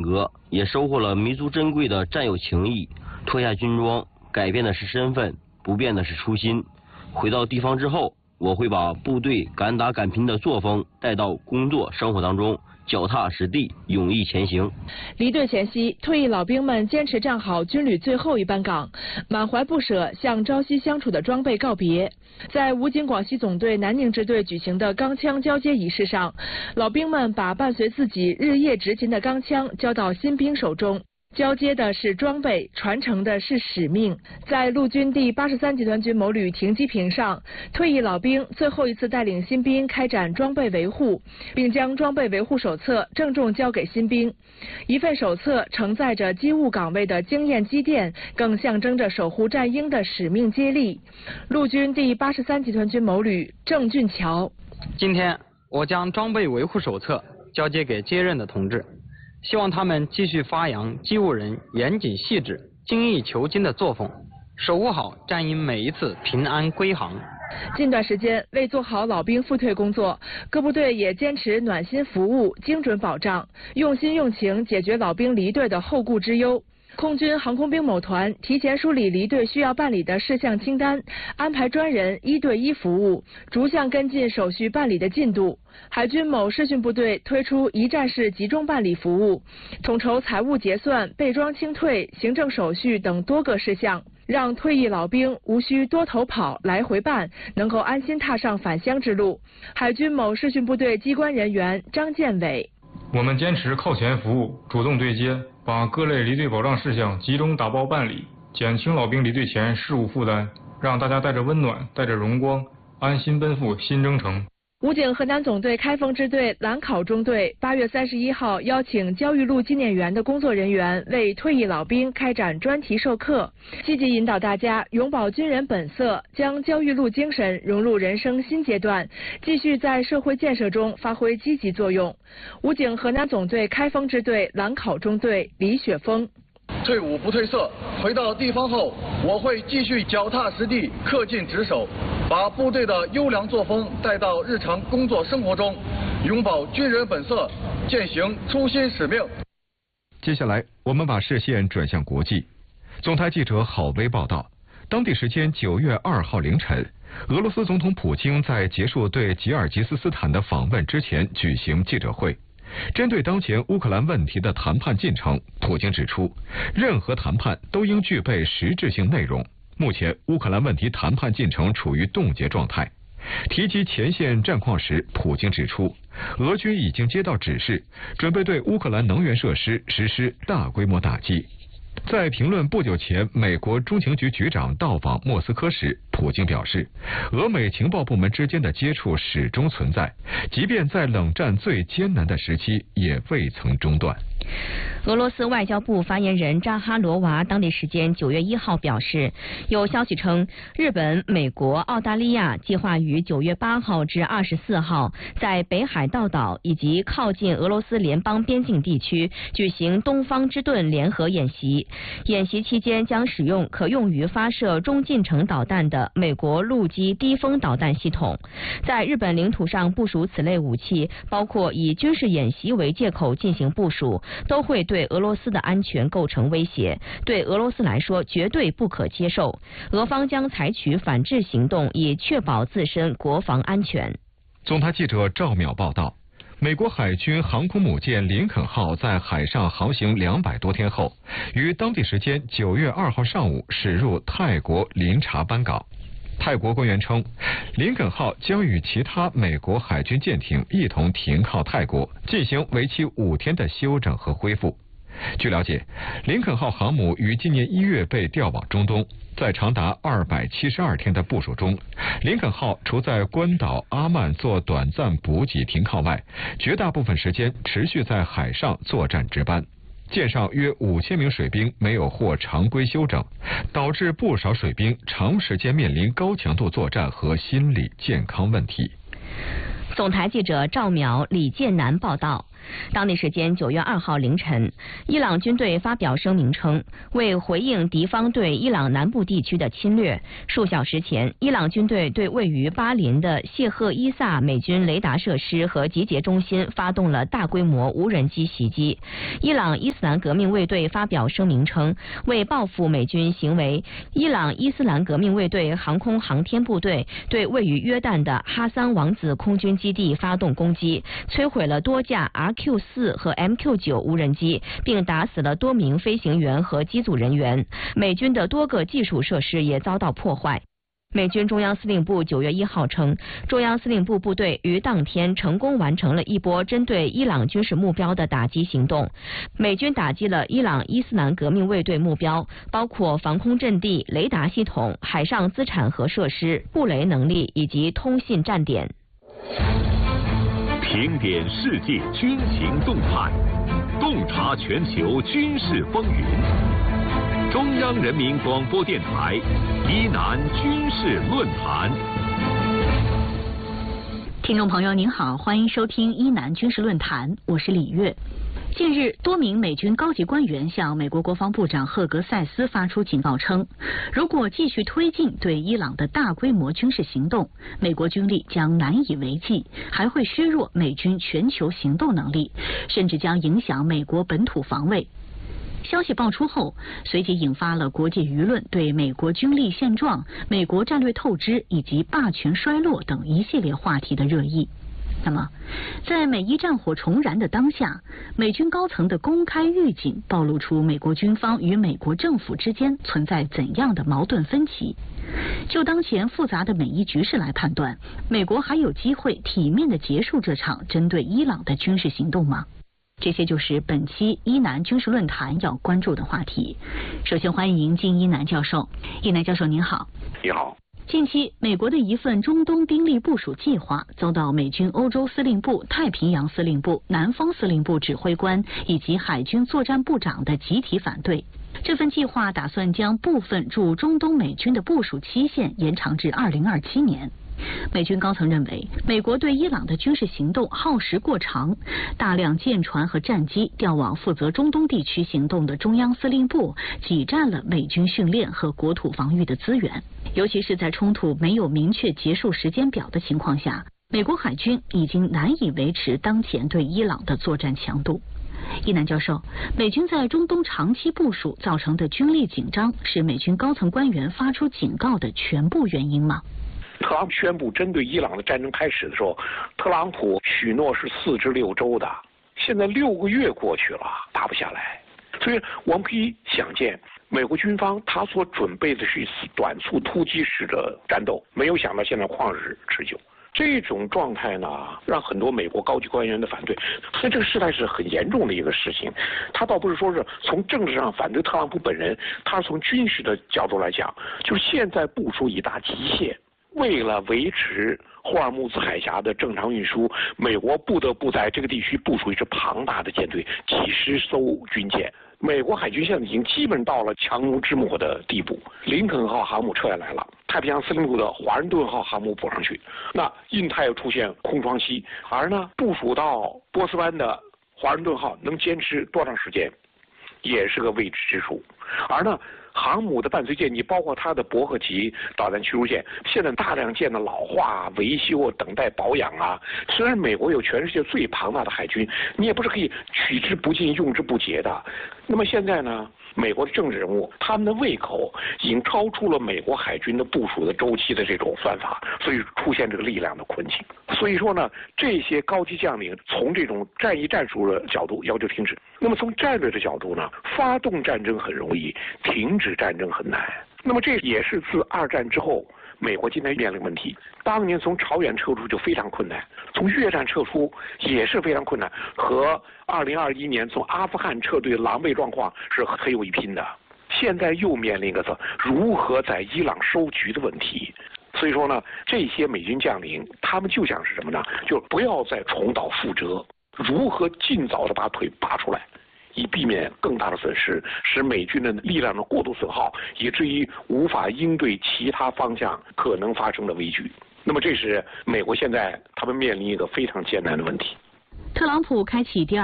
革，也收获了弥足珍贵的战友情谊。脱下军装，改变的是身份，不变的是初心。回到地方之后，我会把部队敢打敢拼的作风带到工作生活当中，脚踏实地，勇毅前行。 离队前夕，退役老兵们坚持站好军旅最后一班岗，满怀不舍向朝夕相处的装备告别。在武警广西总队南宁支队举行的钢枪交接仪式上，老兵们把伴随自己日夜执勤的钢枪交到新兵手中。交接的是装备，传承的是使命。在陆军第83集团军某旅停机坪上，退役老兵最后一次带领新兵开展装备维护，并将装备维护手册郑重交给新兵。一份手册承载着机务岗位的经验积淀，更象征着守护战鹰的使命接力。陆军第83集团军某旅郑俊桥： 今天我将装备维护手册交接给接任的同志。希望他们继续发扬机务人严谨细致、精益求精的作风，守护好战鹰每一次平安归航。 近段时间，为做好老兵复退工作，各部队也坚持暖心服务、精准保障，用心用情解决老兵离队的后顾之忧。空军航空兵某团提前梳理离队需要办理的事项清单，安排专人1对1服务，逐项跟进手续办理的进度。海军某视讯部队推出一站式集中办理服务，统筹财务结算、备装清退、行政手续等多个事项，让退役老兵无需多头跑、来回办，能够安心踏上返乡之路。海军某视讯部队机关人员张建伟： 我们坚持靠前服务，主动对接，把各类离队保障事项集中打包办理，减轻老兵离队前事务负担，让大家带着温暖，带着荣光，安心奔赴新征程。 武警河南总队开封支队蓝考中队8月31号邀请焦裕禄纪念园的工作人员为退役老兵开展专题授课，积极引导大家永葆军人本色，将焦裕禄精神融入人生新阶段，继续在社会建设中发挥积极作用。武警河南总队开封支队蓝考中队李雪峰： 退伍不褪色，回到地方后，我会继续脚踏实地、恪尽职守，把部队的优良作风带到日常工作生活中，永葆军人本色，践行初心使命。 接下来，我们把视线转向国际。总台记者郝威报道，当地时间9月2号凌晨，俄罗斯总统普京在结束对吉尔吉斯斯坦的访问之前举行记者会。针对当前乌克兰问题的谈判进程，普京指出，任何谈判都应具备实质性内容。目前，乌克兰问题谈判进程处于冻结状态。提及前线战况时，普京指出，俄军已经接到指示，准备对乌克兰能源设施实施大规模打击。在评论不久前美国中情局局长到访莫斯科时，普京表示，俄美情报部门之间的接触始终存在，即便在冷战最艰难的时期也未曾中断。 俄罗斯外交部发言人扎哈罗娃当地时间9月1号表示，有消息称，日本、美国、澳大利亚计划于9月8号至24号在北海道岛以及靠近俄罗斯联邦边境地区举行东方之盾联合演习。演习期间将使用可用于发射中近程导弹的美国陆基低风导弹系统。在日本领土上部署此类武器，包括以军事演习为借口进行部署，都会对俄罗斯的安全构成威胁，对俄罗斯来说绝对不可接受。俄方将采取反制行动，以确保自身国防安全。 总台记者赵淼报道，美国海军航空母舰林肯号在海上航行200多天后，于当地时间9月2号上午驶入泰国林查班港。泰国官员称，林肯号将与其他美国海军舰艇一同停靠泰国，进行为期5天的休整和恢复。据了解，林肯号航母于今年1月被调往中东，在长达272天的部署中，林肯号除在关岛阿曼做短暂补给停靠外，绝大部分时间持续在海上作战值班。舰上约5000名水兵没有获常规休整，导致不少水兵长时间面临高强度作战和心理健康问题。 总台记者赵淼、李建南报道， 当地时间9月2号凌晨，伊朗军队发表声明称，为回应敌方对伊朗南部地区的侵略，数小时前，伊朗军队对位于巴林的谢赫伊萨美军雷达设施和集结中心发动了大规模无人机袭击。伊朗伊斯兰革命卫队发表声明称，为报复美军行为，伊朗伊斯兰革命卫队航空航天部队对位于约旦的哈桑王子空军基地发动攻击，摧毁了多架 RQ-4 和 MQ-9 无人机，并打死了多名飞行员和机组人员。美军的多个技术设施也遭到破坏。美军中央司令部9月1号称，中央司令部部队于当天成功完成了一波针对伊朗军事目标的打击行动。美军打击了伊朗伊斯兰革命卫队目标，包括防空阵地、雷达系统、海上资产和设施、布雷能力以及通信站点。 评点世界军情动态，洞察全球军事风云。中央人民广播电台伊南军事论坛。 听众朋友您好，欢迎收听伊南军事论坛，我是李月。近日，多名美军高级官员向美国国防部长赫格塞斯发出警告称，如果继续推进对伊朗的大规模军事行动，美国军力将难以为继，还会削弱美军全球行动能力，甚至将影响美国本土防卫。消息爆出后，随即引发了国际舆论对美国军力现状、美国战略透支以及霸权衰落等一系列话题的热议。那么，在美伊战火重燃的当下，美军高层的公开预警暴露出美国军方与美国政府之间存在怎样的矛盾分歧？就当前复杂的美伊局势来判断，美国还有机会体面地结束这场针对伊朗的军事行动吗？这些就是本期伊南军事论坛要关注的话题。首先欢迎金一南教授。一南教授您好。 你好。 近期，美国的一份中东兵力部署计划遭到美军欧洲司令部、太平洋司令部、南方司令部指挥官以及海军作战部长的集体反对。这份计划打算将部分驻中东美军的部署期限延长至2027年。美军高层认为，美国对伊朗的军事行动耗时过长，大量舰船和战机调往负责中东地区行动的中央司令部，挤占了美军训练和国土防御的资源。尤其是在冲突没有明确结束时间表的情况下，美国海军已经难以维持当前对伊朗的作战强度。一南教授，美军在中东长期部署造成的军力紧张，是美军高层官员发出警告的全部原因吗？ 特朗普宣布针对伊朗的战争开始的时候，特朗普许诺是4至6周的，现在6个月过去了，打不下来。所以我们可以想见，美国军方他所准备的是一次短促突击式的战斗，没有想到现在旷日持久。这种状态呢，让很多美国高级官员的反对，所以这个事态是很严重的一个事情。他倒不是说是从政治上反对特朗普本人，他是从军事的角度来讲，就是现在部署已达极限。为了维持霍尔木兹海峡的正常运输，美国不得不在这个地区部署一支庞大的舰队，几十艘军舰。美国海军现在已经基本到了强弩之末的地步，林肯号航母撤下来了，太平洋司令部的华盛顿号航母补上去，那印太又出现空窗期，而呢部署到波斯湾的华盛顿号能坚持多长时间，也是个未知之数。而呢航母的伴随舰机，包括它的伯克级导弹驱逐舰，现在大量舰的老化、维修、等待保养啊。虽然美国有全世界最庞大的海军，你也不是可以取之不尽、用之不竭的。那么现在呢，美国的政治人物他们的胃口已经超出了美国海军的部署的周期的这种算法，所以出现这个力量的困境。所以说呢，这些高级将领从这种战役战术的角度要求停止。那么从战略的角度呢，发动战争很容易，停止战争很难。那么这也是自2战之后美国今天面临问题。当年从朝鲜撤出就非常困难，从越战撤出也是非常困难，和2021年从阿富汗撤退的狼狈状况是很有一拼的。现在又面临一个如何在伊朗收局的问题。所以说呢，这些美军将领他们就想是什么呢？就不要再重蹈覆辙，如何尽早的把腿拔出来，以避免更大的损失，使美军的力量的过度损耗，以至于无法应对其他方向可能发生的危局。那么这是美国现在他们面临一个非常艰难的问题。 特朗普开启第